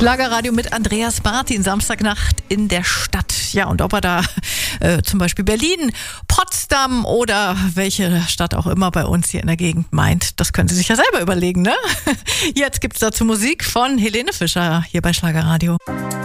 Schlagerradio mit Andreas Martin, Samstagnacht in der Stadt. Ja, und ob er da zum Beispiel Berlin, Potsdam oder welche Stadt auch immer bei uns hier in der Gegend meint, das können Sie sich ja selber überlegen, ne? Jetzt gibt's dazu Musik von Helene Fischer hier bei Schlagerradio.